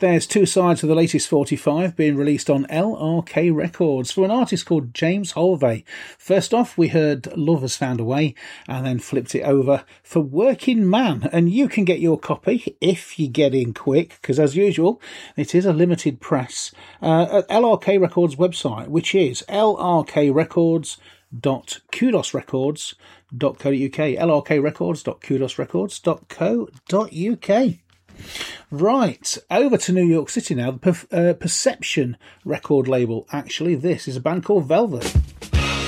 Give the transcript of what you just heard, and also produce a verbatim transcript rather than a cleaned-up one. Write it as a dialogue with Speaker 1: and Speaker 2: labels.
Speaker 1: there's two sides of the latest forty-five being released on L R K Records from an artist called James Holvey. First off, we heard Love Has Found a Way, and then flipped it over for Working Man. And you can get your copy if you get in quick, because as usual, it is a limited press uh, at L R K Records website, which is l r k records dot kudos records dot co dot uk, l r k records dot kudos records dot co dot uk. Right, over to New York City now. The per- uh, Perception record label. Actually, this is a band called Velvet.